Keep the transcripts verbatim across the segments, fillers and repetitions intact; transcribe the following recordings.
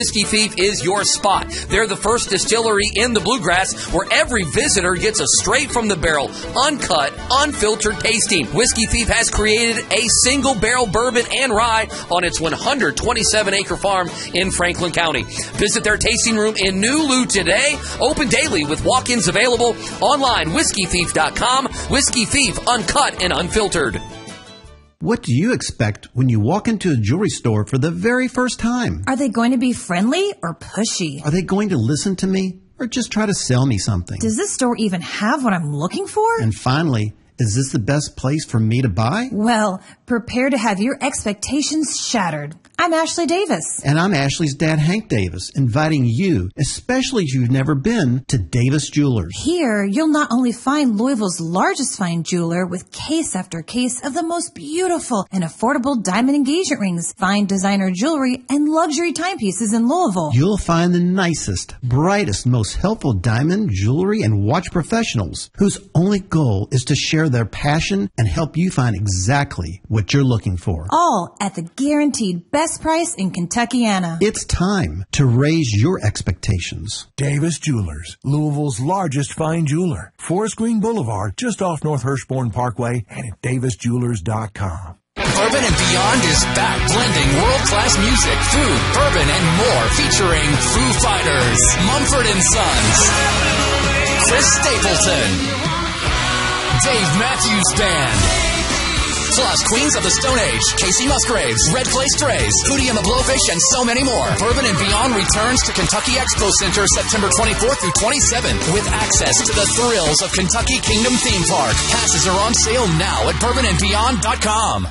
Whiskey Thief is your spot. They're the first distillery in the Bluegrass where every visitor gets a straight from the barrel, uncut, unfiltered tasting. Whiskey Thief has created a single barrel bourbon and rye on its one hundred twenty-seven acre farm in Franklin County. Visit their tasting room in New Lou today. Open daily with walk-ins available. Online, whiskey thief dot com. Whiskey Thief, uncut and unfiltered. What do you expect when you walk into a jewelry store for the very first time? Are they going to be friendly or pushy? Are they going to listen to me or just try to sell me something? Does this store even have what I'm looking for? And finally, is this the best place for me to buy? Well, prepare to have your expectations shattered. I'm Ashley Davis. And I'm Ashley's dad, Hank Davis, inviting you, especially if you've never been, to Davis Jewelers. Here, you'll not only find Louisville's largest fine jeweler with case after case of the most beautiful and affordable diamond engagement rings, fine designer jewelry, and luxury timepieces in Louisville. You'll find the nicest, brightest, most helpful diamond, jewelry, and watch professionals whose only goal is to share their passion and help you find exactly what you're looking for. All at the guaranteed best price in Kentuckiana. It's time to raise your expectations. Davis Jewelers, Louisville's largest fine jeweler. Forest Green Boulevard, just off North Hirschborn Parkway, and at davis jewelers dot com. Bourbon and Beyond is back, blending world-class music, food, bourbon, and more, featuring Foo Fighters, Mumford and Sons, Chris Stapleton, Dave Matthews Band, plus Queens of the Stone Age, Casey Musgraves, Red Clay Strays, Hootie and the Blowfish, and so many more. Bourbon and Beyond returns to Kentucky Expo Center September twenty-fourth through twenty-seventh with access to the thrills of Kentucky Kingdom Theme Park. Passes are on sale now at bourbon and beyond dot com.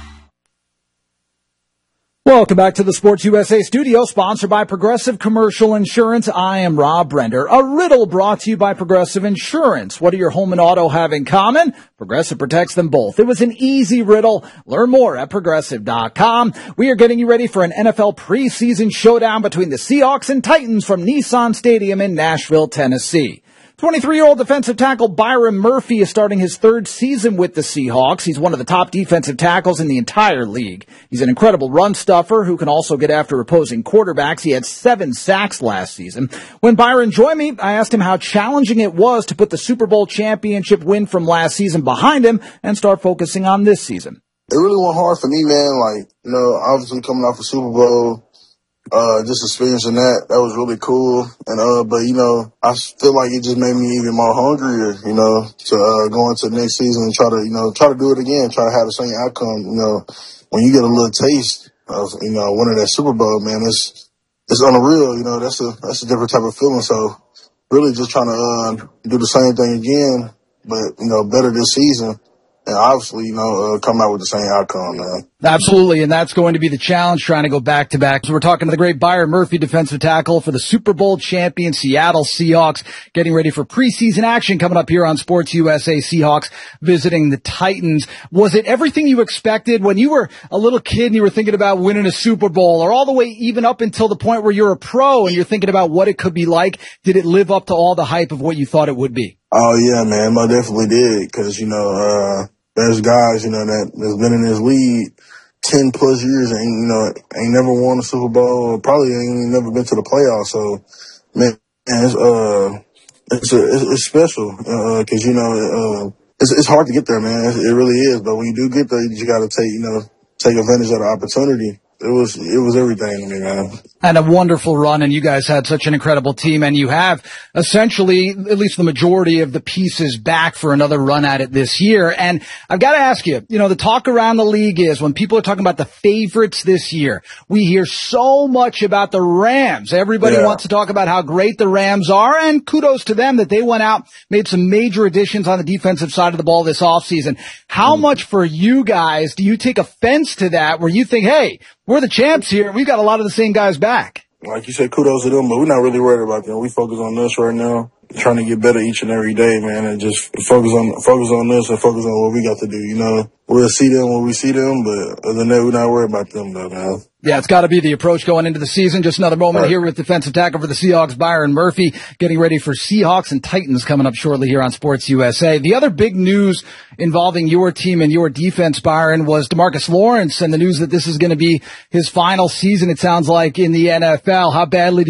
Welcome back to the Sports U S A studio, sponsored by Progressive Commercial Insurance. I am Rob Brender. A riddle brought to you by Progressive Insurance. What do your home and auto have in common? Progressive protects them both. It was an easy riddle. Learn more at progressive dot com. We are getting you ready for an N F L preseason showdown between the Seahawks and Titans from Nissan Stadium in Nashville, Tennessee. twenty-three-year-old defensive tackle Byron Murphy is starting his third season with the Seahawks. He's one of the top defensive tackles in the entire league. He's an incredible run stuffer who can also get after opposing quarterbacks. He had seven sacks last season. When Byron joined me, I asked him how challenging it was to put the Super Bowl championship win from last season behind him and start focusing on this season. It really went hard for me, man. Like, you know, obviously coming off a Super Bowl, Uh, just experiencing that, that was really cool. And, uh, but, you know, I feel like it just made me even more hungrier, you know, to, uh, go into the next season and try to, you know, try to do it again, try to have the same outcome. You know, when you get a little taste of, you know, winning that Super Bowl, man, it's, it's unreal, you know, that's a, that's a different type of feeling. So really just trying to, uh, do the same thing again, but, you know, better this season. And obviously, you know, uh, come out with the same outcome, man. Absolutely, and that's going to be the challenge, trying to go back-to-back. So we're talking to the great Byron Murphy, defensive tackle for the Super Bowl champion Seattle Seahawks, getting ready for preseason action coming up here on Sports U S A. Seahawks visiting the Titans. Was it everything you expected when you were a little kid and you were thinking about winning a Super Bowl, or all the way even up until the point where you're a pro and you're thinking about what it could be like? Did it live up to all the hype of what you thought it would be? Oh, yeah, man, I definitely did, because, you know, uh, there's guys, you know, that, that's been in this league ten plus years and, you know, ain't never won a Super Bowl, or probably ain't never been to the playoffs. So, man, it's, uh, it's, a, it's, it's special, uh, cause, you know, uh, it's, it's hard to get there, man. It, it really is. But when you do get there, you just gotta take, you know, take advantage of the opportunity. It was, it was everything to me, man. And a wonderful run, and you guys had such an incredible team, and you have essentially at least the majority of the pieces back for another run at it this year. And I've got to ask you, you know, the talk around the league is when people are talking about the favorites this year, we hear so much about the Rams. Everybody yeah. wants to talk about how great the Rams are, and kudos to them that they went out, made some major additions on the defensive side of the ball this offseason. How mm. much for you guys do you take offense to that, where you think, hey, we're the champs here, we've got a lot of the same guys back? Like you said, kudos to them, but we're not really worried about them. We focus on us right now. trying to get better each and every day, man, and just focus on focus on this and focus on what we got to do. You know, we'll see them when we see them, but other than that, we're not worried about them, though, man. Yeah, it's got to be the approach going into the season. Just another moment right here with defensive tackle for the Seahawks, Byron Murphy, getting ready for Seahawks and Titans coming up shortly here on Sports U S A. The other big news involving your team and your defense, Byron, was DeMarcus Lawrence and the news that this is going to be his final season, it sounds like, in the N F L. How badly